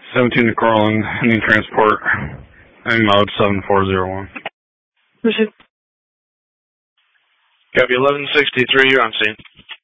17 to Cortland, Indian Transport, and mode 7401. Copy 1163, you're on scene.